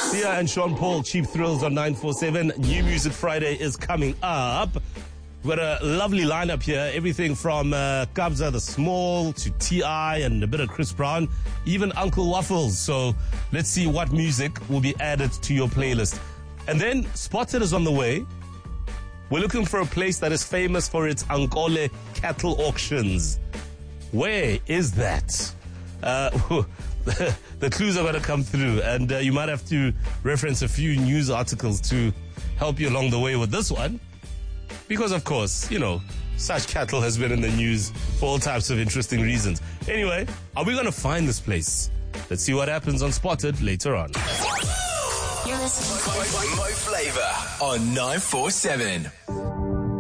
Sia and Sean Paul, Cheap Thrills on 947. New Music Friday is coming up. We've got a lovely lineup here. Everything from Kabza the Small to T.I. and a bit of Chris Brown, even Uncle Waffles. So let's see what music will be added to your playlist. And then Spotted is on the way. We're looking for a place that is famous for its Ankole cattle auctions. Where is that? The clues are going to come through, and you might have to reference a few news articles to help you along the way with this one. Because, of course, you know, such cattle has been in the news for all types of interesting reasons. Anyway, are we going to find this place? Let's see what happens on Spotted later on. You're listening to Mo Flava on 947.